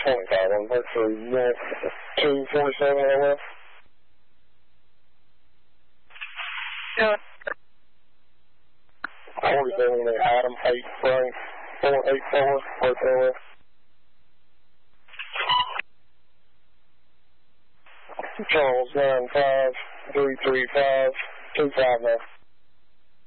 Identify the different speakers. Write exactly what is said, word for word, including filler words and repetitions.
Speaker 1: twenty-five on Mercury North two forty-seven L F.
Speaker 2: Yeah.
Speaker 1: forty-seven Adam eight Frank four eight four North L F. Charles nine five three three five two five nine.